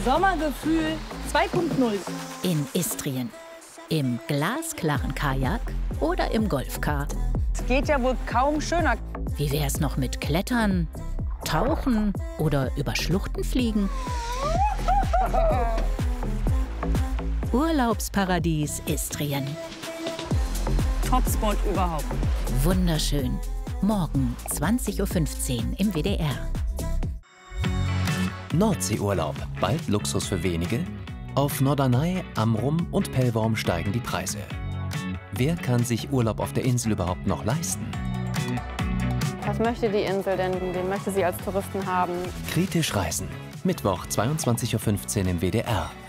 Sommergefühl 2.0. In Istrien. Im glasklaren Kajak oder im Golfcar. Es geht ja wohl kaum schöner. Wie wär's noch mit Klettern, Tauchen oder über Schluchten fliegen? Urlaubsparadies Istrien. Topspot überhaupt. Wunderschön. Morgen 20:15 Uhr im WDR. Nordseeurlaub, bald Luxus für wenige? Auf Norderney, Amrum und Pellworm steigen die Preise. Wer kann sich Urlaub auf der Insel überhaupt noch leisten? Was möchte die Insel denn? Wen möchte sie als Touristen haben? Kritisch reisen. Mittwoch 22:15 Uhr im WDR.